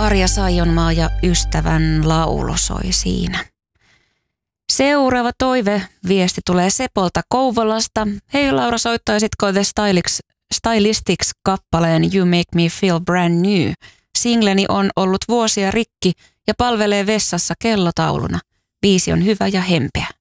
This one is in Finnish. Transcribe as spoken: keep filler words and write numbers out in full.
Arja Saijonmaa ja Ystävän laulu soi siinä. Seuraava toive viesti tulee Sepolta Kouvolasta. Hei Laura, soittaisitko The Stylistics-kappaleen You Make Me Feel Brand New? Singleni on ollut vuosia rikki ja palvelee vessassa kellotauluna. Biisi on hyvä ja hempeä.